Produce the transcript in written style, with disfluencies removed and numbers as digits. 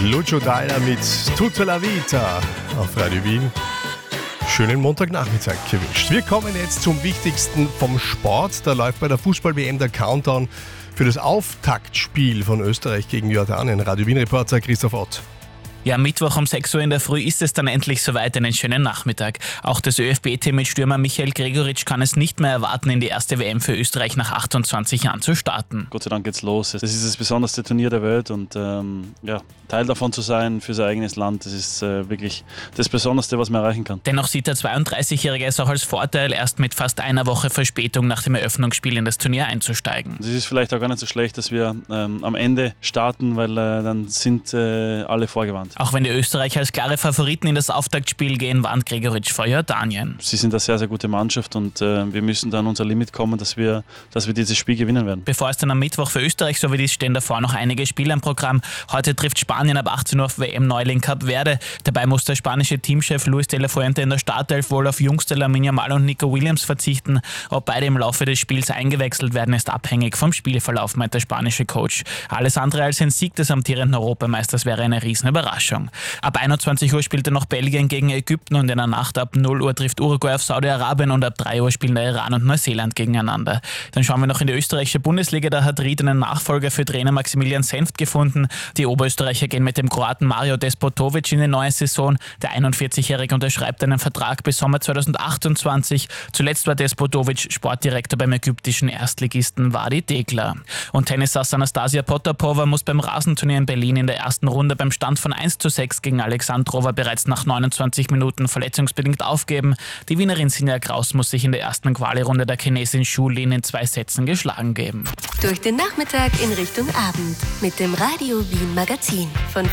Lucio Dalla mit Tutta la Vita auf Radio Wien. Schönen Montagnachmittag gewünscht. Wir kommen jetzt zum Wichtigsten vom Sport. Da läuft bei der Fußball-WM der Countdown für das Auftaktspiel von Österreich gegen Jordanien. Radio Wien-Reporter Christoph Ott. Ja, Mittwoch um 6 Uhr in der Früh ist es dann endlich soweit, einen schönen Nachmittag. Auch das ÖFB-Team mit Stürmer Michael Gregoritsch kann es nicht mehr erwarten, in die erste WM für Österreich nach 28 Jahren zu starten. Gott sei Dank geht's los. Das ist das besonderste Turnier der Welt und Teil davon zu sein für sein eigenes Land, das ist wirklich das Besonderste, was man erreichen kann. Dennoch sieht der 32-Jährige es auch als Vorteil, erst mit fast einer Woche Verspätung nach dem Eröffnungsspiel in das Turnier einzusteigen. Es ist vielleicht auch gar nicht so schlecht, dass wir am Ende starten, weil dann sind alle vorgewarnt. Auch wenn die Österreicher als klare Favoriten in das Auftaktspiel gehen, warnt Gregoritsch vor Jordanien. Sie sind eine sehr, sehr gute Mannschaft und wir müssen dann an unser Limit kommen, dass wir dieses Spiel gewinnen werden. Bevor es dann am Mittwoch für Österreich so weit ist, stehen davor noch einige Spiele am Programm. Heute trifft Spanien ab 18 Uhr auf WM-Neuling Kap Verde. Dabei muss der spanische Teamchef Luis de la Fuente in der Startelf wohl auf Jungster Lamine Yamal und Nico Williams verzichten. Ob beide im Laufe des Spiels eingewechselt werden, ist abhängig vom Spielverlauf, meint der spanische Coach. Alles andere als ein Sieg des amtierenden Europameisters wäre eine Riesenüberraschung. Ab 21 Uhr spielte noch Belgien gegen Ägypten und in der Nacht ab 0 Uhr trifft Uruguay auf Saudi-Arabien und ab 3 Uhr spielen der Iran und Neuseeland gegeneinander. Dann schauen wir noch in die österreichische Bundesliga, da hat Ried einen Nachfolger für Trainer Maximilian Senft gefunden. Die Oberösterreicher gehen mit dem Kroaten Mario Despotovic in die neue Saison. Der 41-Jährige unterschreibt einen Vertrag bis Sommer 2028. Zuletzt war Despotovic Sportdirektor beim ägyptischen Erstligisten Wadi Degla. Und Tennisass Anastasia Potapova muss beim Rasenturnier in Berlin in der ersten Runde beim Stand von 1:6 gegen Alexandrova bereits nach 29 Minuten verletzungsbedingt aufgeben. Die Wienerin Sinja Kraus muss sich in der ersten Quali-Runde der Chinesin Xu Lin in 2 Sätzen geschlagen geben. Durch den Nachmittag in Richtung Abend mit dem Radio Wien Magazin von